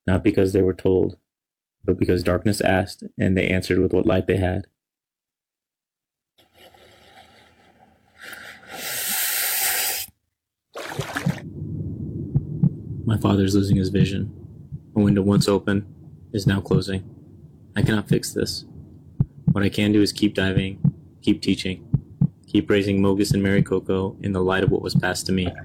not because they were told, but because darkness asked and they answered with what light they had. My father is losing his vision. A window once open is now closing. I cannot fix this. What I can do is keep diving, keep teaching, keep raising Mogus and Mary Coco in the light of what was passed to me.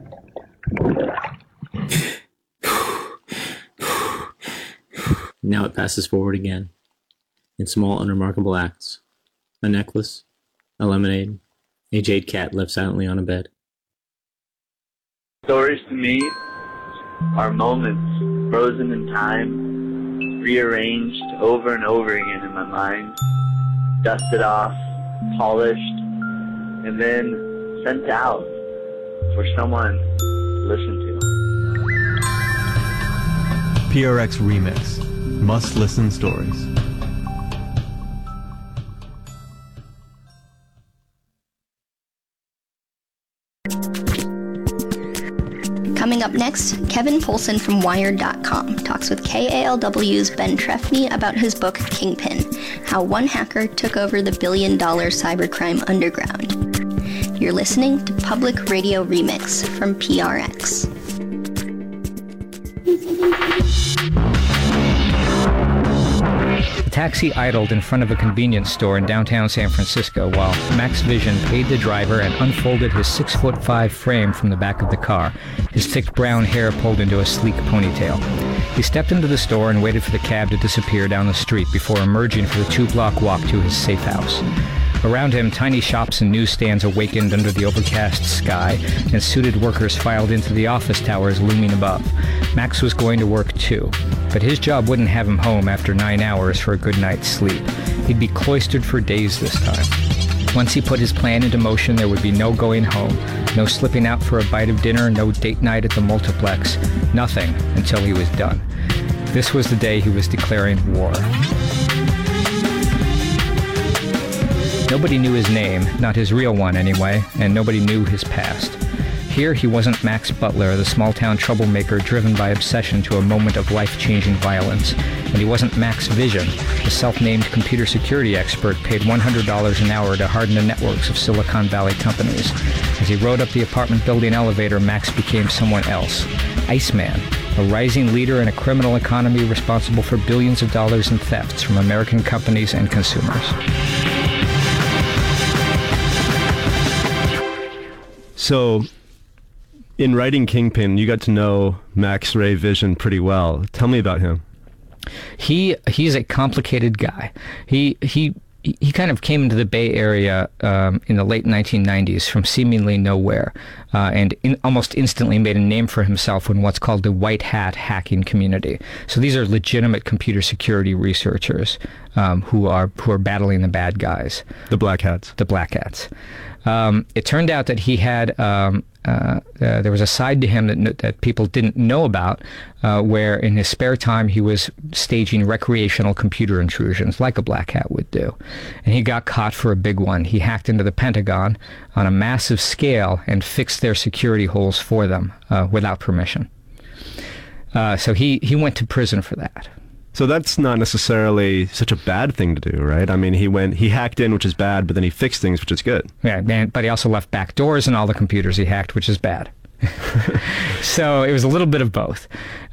Now it passes forward again, in small, unremarkable acts. A necklace, a lemonade, a jade cat left silently on a bed. Stories to me are moments frozen in time, rearranged over and over again in my mind, dusted off, polished, and then sent out for someone to listen to. PRX Remix. Must-listen stories. Coming up next, Kevin Poulsen from Wired.com talks with KALW's Ben Trefny about his book Kingpin, How One Hacker Took Over the Billion-Dollar Cybercrime Underground. You're listening to Public Radio Remix from PRX. The taxi idled in front of a convenience store in downtown San Francisco while Max Vision paid the driver and unfolded his 6'5" frame from the back of the car, his thick brown hair pulled into a sleek ponytail. He stepped into the store and waited for the cab to disappear down the street before emerging for the 2-block walk to his safe house. Around him, tiny shops and newsstands awakened under the overcast sky, and suited workers filed into the office towers looming above. Max was going to work too, but his job wouldn't have him home after 9 hours for a good night's sleep. He'd be cloistered for days this time. Once he put his plan into motion, there would be no going home, no slipping out for a bite of dinner, no date night at the multiplex, nothing until he was done. This was the day he was declaring war. Nobody knew his name, not his real one anyway, and nobody knew his past. Here he wasn't Max Butler, the small-town troublemaker driven by obsession to a moment of life-changing violence. And he wasn't Max Vision, the self-named computer security expert paid $100 an hour to harden the networks of Silicon Valley companies. As he rode up the apartment building elevator, Max became someone else. Iceman, a rising leader in a criminal economy responsible for billions of dollars in thefts from American companies and consumers. So, in writing Kingpin, you got to know Max Ray Vision pretty well. Tell me about him. He's a complicated guy. He kind of came into the Bay Area in the late 1990s from seemingly nowhere, and almost instantly made a name for himself in what's called the white hat hacking community. So these are legitimate computer security researchers who are battling the bad guys. The black hats. The black hats. It turned out that he had there was a side to him that people didn't know about, where in his spare time he was staging recreational computer intrusions like a black hat would do. And he got caught for a big one. He hacked into the Pentagon on a massive scale and fixed their security holes for them without permission. So he went to prison for that. So that's not necessarily such a bad thing to do, right? I mean, he hacked in, which is bad, but then he fixed things, which is good. Yeah, but he also left back doors in all the computers he hacked, which is bad. So it was a little bit of both.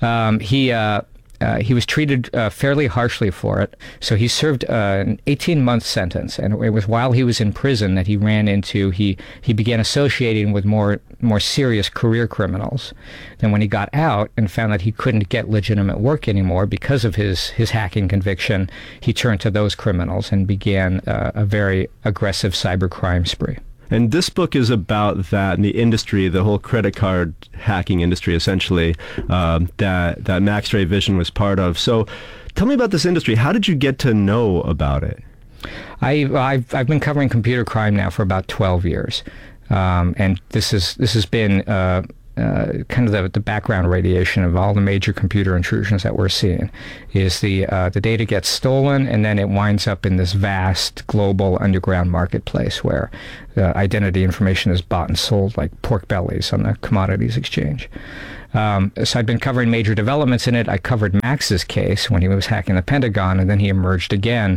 He was treated fairly harshly for it. So he served an 18-month sentence, and it was while he was in prison that he began associating with more serious career criminals. Then when he got out and found that he couldn't get legitimate work anymore because of his hacking conviction, he turned to those criminals and began a very aggressive cybercrime spree. And this book is about that in the industry, the whole credit card hacking industry, essentially, that Max Ray Vision was part of. So tell me about this industry. How did you get to know about it? I've been covering computer crime now for about 12 years. And this has been kind of the background radiation of all the major computer intrusions that we're seeing. Is the data gets stolen and then it winds up in this vast global underground marketplace where identity information is bought and sold like pork bellies on the commodities exchange. So I'd been covering major developments in it. I covered Max's case when he was hacking the Pentagon, and then he emerged again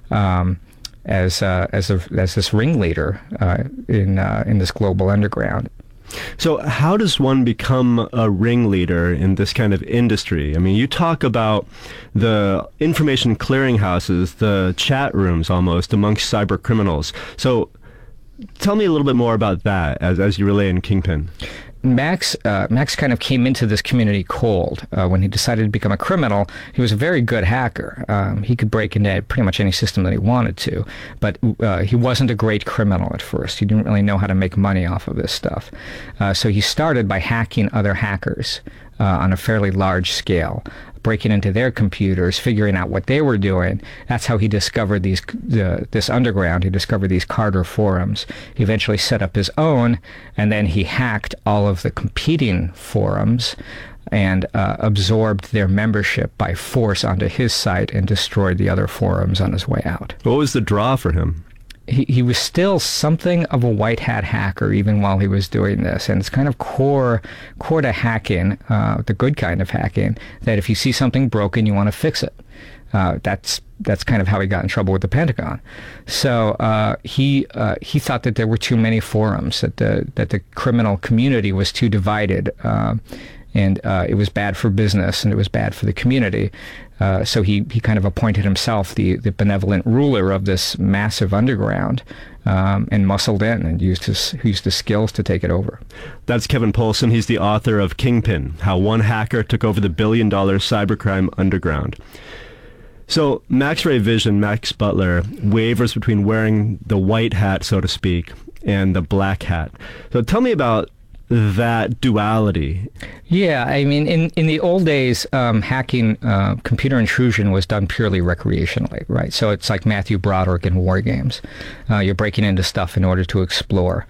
as this ringleader in this global underground. So how does one become a ringleader in this kind of industry? I mean, you talk about the information clearinghouses, the chat rooms almost amongst cyber criminals. So tell me a little bit more about that as you relay in Kingpin. Max kind of came into this community cold. When he decided to become a criminal, he was a very good hacker. He could break into pretty much any system that he wanted to, but he wasn't a great criminal at first. He didn't really know how to make money off of this stuff. So he started by hacking other hackers on a fairly large scale, breaking into their computers, figuring out what they were doing. That's how he discovered this underground. He discovered these Carter forums. He eventually set up his own, and then he hacked all of the competing forums and absorbed their membership by force onto his site and destroyed the other forums on his way out. What was the draw for him? He was still something of a white hat hacker even while he was doing this, and it's kind of core to hacking, the good kind of hacking, that if you see something broken, you want to fix it. That's kind of how he got in trouble with the Pentagon. So he thought that there were too many forums, that the criminal community was too divided, and it was bad for business and it was bad for the community. So he kind of appointed himself the benevolent ruler of this massive underground, and muscled in and used his skills to take it over. That's Kevin Poulsen. He's the author of Kingpin, How One Hacker Took Over the Billion-Dollar Cybercrime Underground. So Max-Ray Vision, Max Butler, wavers between wearing the white hat, so to speak, and the black hat. So tell me about that duality. Yeah, I mean, in the old days, hacking, computer intrusion was done purely recreationally, right? So it's like Matthew Broderick in War Games. You're breaking into stuff in order to explore.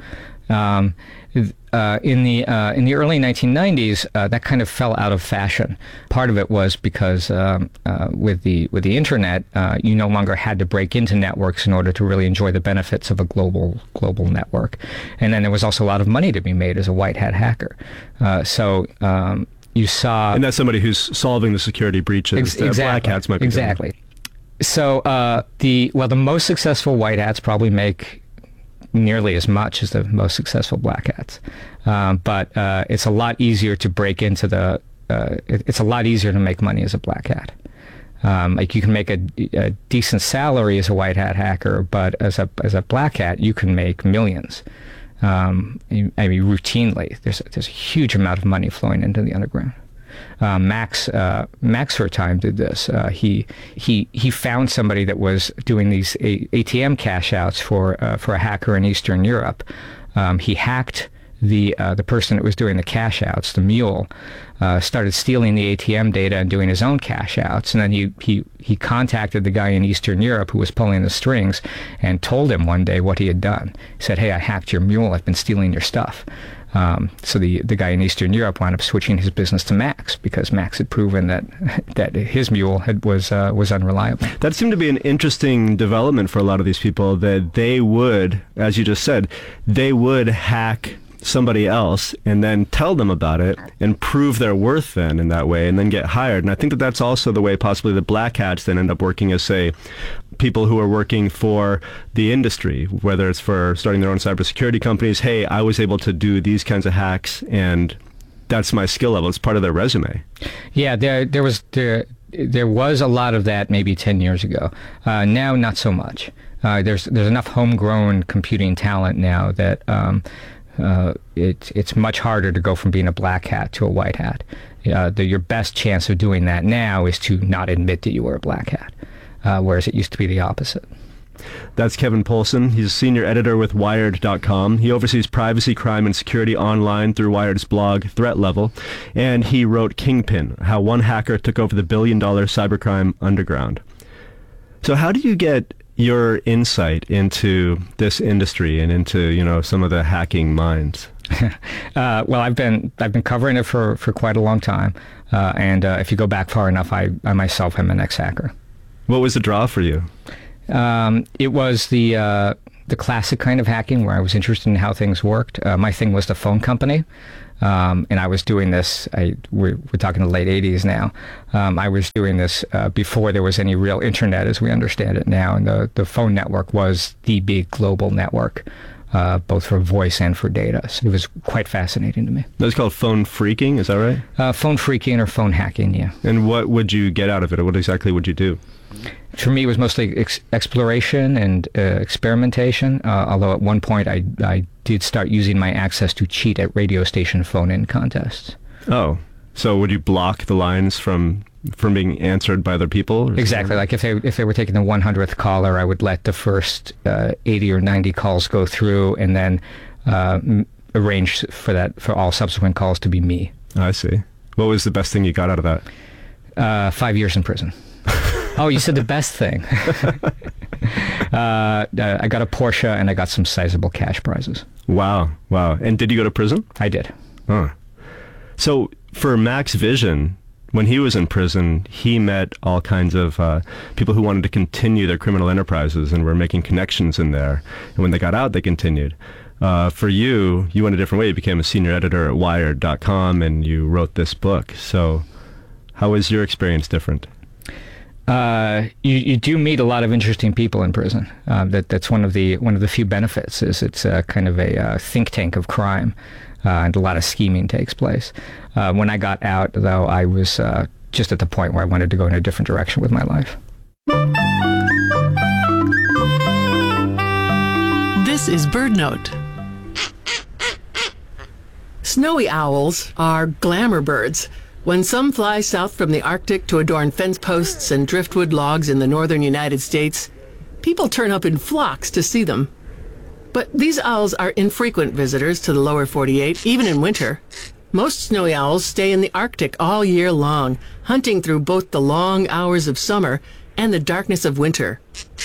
In the early 1990s, that kind of fell out of fashion. Part of it was because with the internet, you no longer had to break into networks in order to really enjoy the benefits of a global network. And then there was also a lot of money to be made as a white hat hacker. So you saw, and that's somebody who's solving the security breaches. Exactly. Black hats might be exactly. So the most successful white hats probably make nearly as much as the most successful black hats, but it's a lot easier to break into it's a lot easier to make money as a black hat. Like you can make a decent salary as a white hat hacker, but as a black hat you can make millions. I mean, routinely, there's a huge amount of money flowing into the underground. Max for a time did this. He found somebody that was doing these ATM cash outs for a hacker in Eastern Europe. He hacked the person that was doing the cash outs, the mule, started stealing the ATM data and doing his own cash outs. And then he contacted the guy in Eastern Europe who was pulling the strings and told him one day what he had done. He said, "Hey, I hacked your mule. I've been stealing your stuff." So the guy in Eastern Europe wound up switching his business to Max because Max had proven that his mule was unreliable. That seemed to be an interesting development for a lot of these people, that they would, as you just said, they would hack somebody else and then tell them about it and prove their worth then in that way and then get hired. And I think that that's also the way possibly the black hats then end up working as, say, people who are working for the industry, whether it's for starting their own cybersecurity companies. Hey, I was able to do these kinds of hacks and that's my skill level. It's part of their resume. Yeah, there was a lot of that maybe 10 years ago. Now, not so much. There's enough homegrown computing talent now that it's much harder to go from being a black hat to a white hat. Your best chance of doing that now is to not admit that you were a black hat, whereas it used to be the opposite. That's Kevin Poulsen. He's a senior editor with Wired.com. He oversees privacy, crime, and security online through Wired's blog, Threat Level. And he wrote Kingpin, How One Hacker Took Over the Billion-Dollar Cybercrime Underground. So how do you get your insight into this industry and into, some of the hacking minds? Well, I've been covering it for quite a long time. And if you go back far enough, I myself am an ex-hacker. What was the draw for you? It was the classic kind of hacking where I was interested in how things worked. My thing was the phone company. And I was doing this, we're talking the late 80s now. I was doing this before there was any real internet as we understand it now. And the phone network was the big global network, both for voice and for data. So it was quite fascinating to me. That's called phone phreaking, is that right? Phone phreaking or phone hacking, yeah. And what would you get out of it? What exactly would you do? For me, it was mostly exploration and experimentation, although at one point I did start using my access to cheat at radio station phone-in contests. Oh, so would you block the lines from being answered by other people? Exactly. Like if they were taking the 100th caller, I would let the first 80 or 90 calls go through and then arrange for all subsequent calls to be me. I see. What was the best thing you got out of that? 5 years in prison. Oh, you said the best thing. I got a Porsche and I got some sizable cash prizes. Wow. And did you go to prison? I did. Huh. So for Max Vision, when he was in prison, he met all kinds of people who wanted to continue their criminal enterprises and were making connections in there. And when they got out, they continued. For you went a different way. You became a senior editor at Wired.com and you wrote this book. So how was your experience different? You do meet a lot of interesting people in prison. That's one of the few benefits. Is it's kind of a think tank of crime, and a lot of scheming takes place. When I got out, though, I was just at the point where I wanted to go in a different direction with my life. This is BirdNote. Snowy owls are glamour birds. When some fly south from the Arctic to adorn fence posts and driftwood logs in the northern United States, people turn up in flocks to see them. But these owls are infrequent visitors to the lower 48, even in winter. Most snowy owls stay in the Arctic all year long, hunting through both the long hours of summer and the darkness of winter.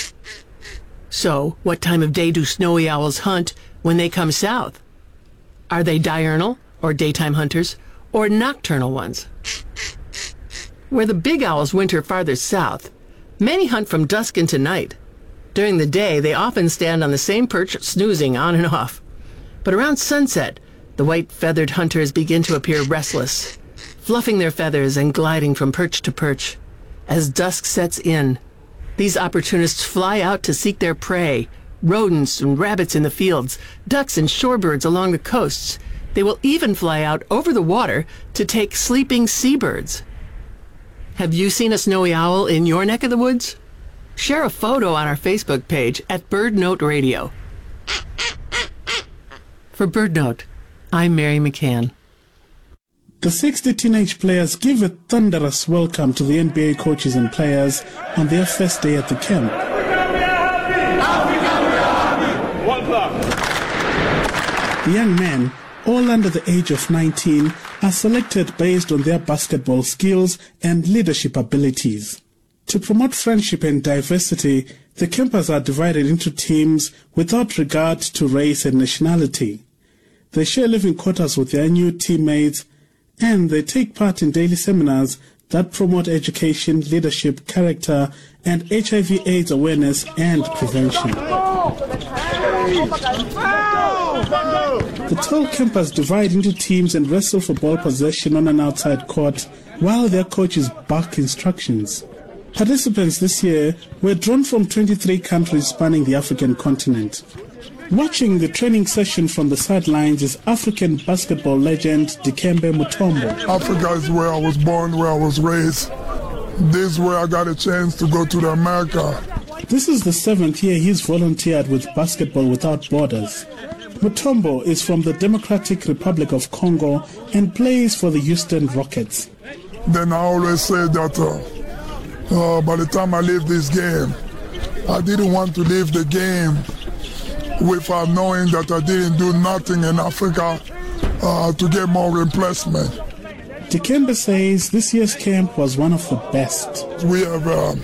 So, what time of day do snowy owls hunt when they come south? Are they diurnal, or daytime hunters, or nocturnal ones? Where the big owls winter farther south, many hunt from dusk into night. During the day, they often stand on the same perch, snoozing on and off. But around sunset, the white-feathered hunters begin to appear restless, fluffing their feathers and gliding from perch to perch. As dusk sets in, these opportunists fly out to seek their prey, rodents and rabbits in the fields, ducks and shorebirds along the coasts. They will even fly out over the water to take sleeping seabirds. Have you seen a snowy owl in your neck of the woods? Share a photo on our Facebook page at BirdNote Radio. For BirdNote, I'm Mary McCann. The 60 teenage players give a thunderous welcome to the NBA coaches and players on their first day at the camp. The young men, all under the age of 19, are selected based on their basketball skills and leadership abilities. To promote friendship and diversity, the campers are divided into teams without regard to race and nationality. They share living quarters with their new teammates, and they take part in daily seminars that promote education, leadership, character, and HIV/AIDS awareness and prevention. The tall campers divide into teams and wrestle for ball possession on an outside court while their coaches bark instructions. Participants this year were drawn from 23 countries spanning the African continent. Watching the training session from the sidelines is African basketball legend Dikembe Mutombo. Africa is where I was born, where I was raised. This is where I got a chance to go to America. This is the 7th year he's volunteered with Basketball Without Borders. Mutombo is from the Democratic Republic of Congo and plays for the Houston Rockets. Then I always say that by the time I leave this game, I didn't want to leave the game without knowing that I didn't do nothing in Africa to get more replacement. Dikembe says this year's camp was one of the best. We have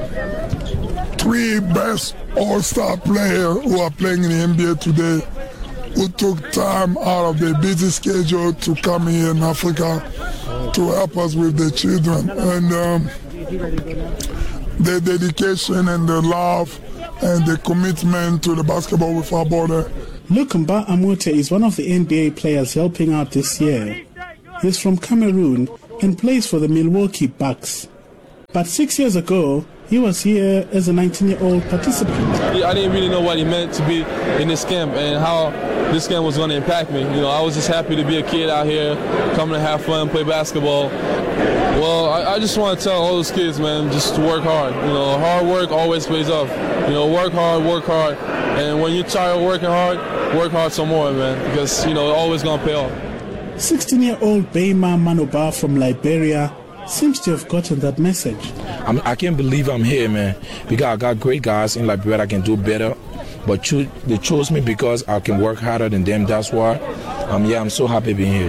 3 best all-star players who are playing in the NBA today, who took time out of their busy schedule to come here in Africa to help us with the children. And their dedication and their love and their commitment to the Basketball Without Borders Luke Mba Amute is one of the NBA players helping out this year. He's from Cameroon and plays for the Milwaukee Bucks. But 6 years ago, he was here as a 19-year-old participant. I didn't really know what it meant to be in this camp and how this camp was going to impact me. I was just happy to be a kid out here, coming to have fun, play basketball. Well, I just want to tell all those kids, man, just to work hard. Hard work always pays off. Work hard, and when you're tired of working hard, work hard some more, man, because, it's always going to pay off. 16-year-old Beima Manoba from Liberia seems to have gotten that message. I can't believe I'm here, man, because I got great guys in Liberia that can do better, but they chose me because I can work harder than them. That's why I'm so happy being here.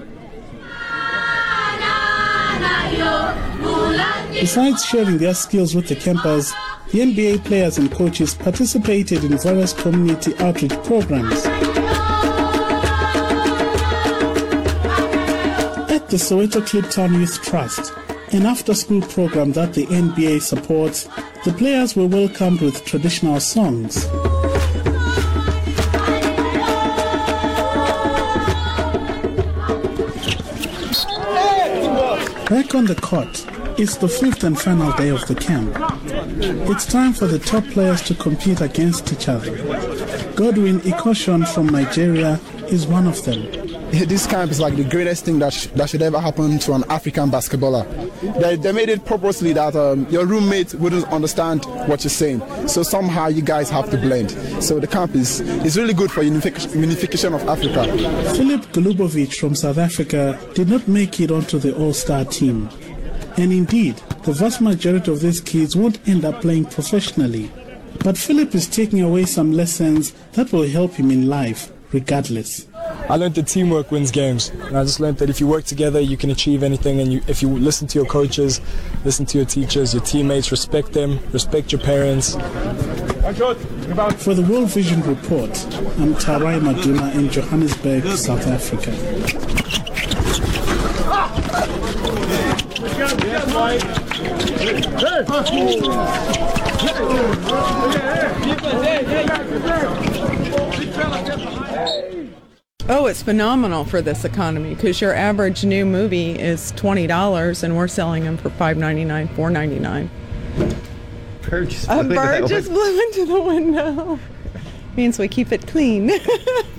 Besides sharing their skills with the campers, the NBA players and coaches participated in various community outreach programs. At the Soweto Kliptown Youth Trust, an after-school program that the NBA supports, the players were welcomed with traditional songs. Back on the court, it's the fifth and final day of the camp. It's time for the top players to compete against each other. Godwin Ikoshon from Nigeria is one of them. This camp is like the greatest thing that should ever happen to an African basketballer. They made it purposely that your roommate wouldn't understand what you're saying. So somehow you guys have to blend. So the camp is really good for unification of Africa. Filip Golubovic from South Africa did not make it onto the All-Star team. And indeed, the vast majority of these kids won't end up playing professionally. But Philip is taking away some lessons that will help him in life, regardless. I learned that teamwork wins games, and I just learned that if you work together, you can achieve anything. And if you listen to your coaches, listen to your teachers, your teammates, respect them, respect your parents. For the World Vision Report, I'm Tarai Maduna in Johannesburg, South Africa. Oh, it's phenomenal for this economy because your average new movie is $20 and we're selling them for $5.99, $4.99. A bird just blew into the window. Means we keep it clean.